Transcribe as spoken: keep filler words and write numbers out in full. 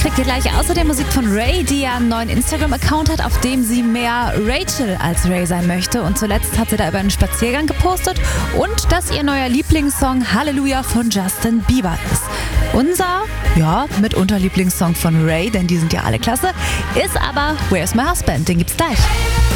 kriegt ihr gleich außerdem Musik von Ray, die ja einen neuen Instagram-Account hat, auf dem sie mehr Rachel als Ray sein möchte. Und zuletzt hat sie da über einen Spaziergang gepostet und dass ihr neuer Lieblingssong Halleluja von Justin Bieber ist. Unser, ja, mitunter Lieblingssong von Ray, denn die sind ja alle klasse, ist aber Where's My Husband? Den gibt's gleich.